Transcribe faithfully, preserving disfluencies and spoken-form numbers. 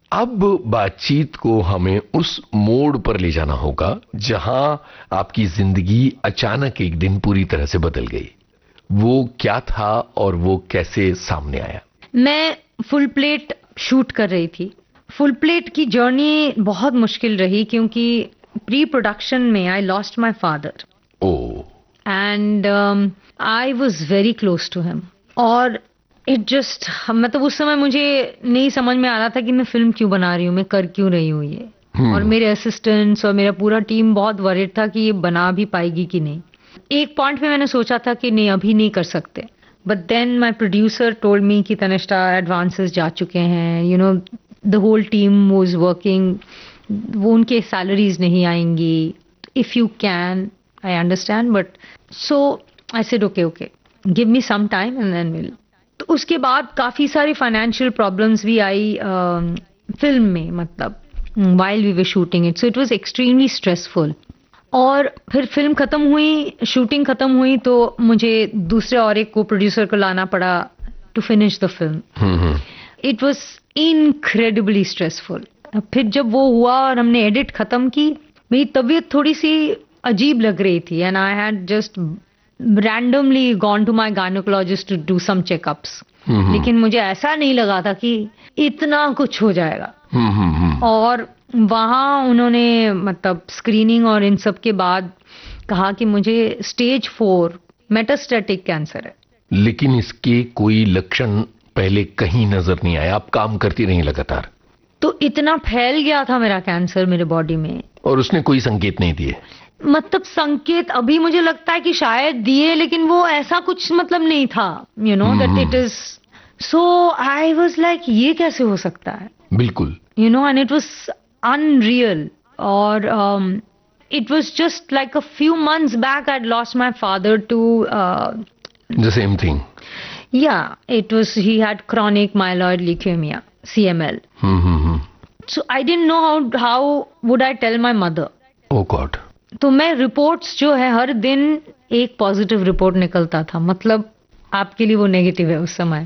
अब बातचीत को हमें उस मोड़ पर ले जाना होगा जहां आपकी जिंदगी अचानक एक दिन पूरी तरह से बदल गई। वो क्या था और वो कैसे सामने आया? मैं फुल प्लेट शूट कर रही थी। फुल प्लेट की जर्नी बहुत मुश्किल रही क्योंकि प्री प्रोडक्शन में I lost my father. Oh. And I was very close to him. और इट जस्ट मतलब उस समय मुझे नहीं समझ में आ रहा था कि मैं फिल्म क्यों बना रही हूँ, मैं कर क्यों रही हूँ ये। hmm. और मेरे असिस्टेंट्स और मेरा पूरा टीम बहुत वरीड था कि ये बना भी पाएगी कि नहीं। एक पॉइंट पे मैंने सोचा था कि नहीं अभी नहीं कर सकते, but then my producer told me कि तनिष्ठा एडवांसेस जा चुके हैं, you know the whole team was working, वो उनके सैलरीज नहीं आएंगी, if you can I understand but so I said okay okay give me some time and then will. तो उसके बाद काफी सारी फाइनेंशियल प्रॉब्लम्स भी आई फिल्म uh, में, मतलब while we were shooting it, so it was extremely stressful. और फिर फिल्म खत्म हुई, शूटिंग खत्म हुई तो मुझे दूसरे और एक को प्रोड्यूसर को लाना पड़ा to finish the film. It was incredibly stressful. फिर जब वो हुआ और हमने एडिट खत्म की, मेरी तबीयत थोड़ी सी अजीब लग रही थी and I had just randomly gone to my gynaecologist to do some checkups. लेकिन मुझे ऐसा नहीं लगा था कि इतना कुछ हो जाएगा। और वहाँ उन्होंने मतलब स्क्रीनिंग और इन सब के बाद कहा कि मुझे स्टेज फोर मेटास्टेटिक कैंसर है। लेकिन इसके कोई लक्षण पहले कहीं नजर नहीं आया, आप काम करती रही लगातार? तो इतना फैल गया था मेरा कैंसर मेरे बॉडी में। और उसने कोई संकेत नहीं दिए? मतलब संकेत अभी मुझे लगता है कि शायद दिए, लेकिन वो ऐसा कुछ मतलब नहीं था, you know that it is. So I was like ये कैसे हो सकता है? बिल्कुल, you know and it was unreal. और um, it was just like a few months back I'd lost my father to uh, the same thing. Yeah, it was, he had chronic myeloid leukemia, C M L. Mm-hmm. So I didn't know how how would I tell my mother. Oh God. तो मैं reports जो है हर दिन एक positive report निकलता था, मतलब आपके लिए वो नेगेटिव है उस समय।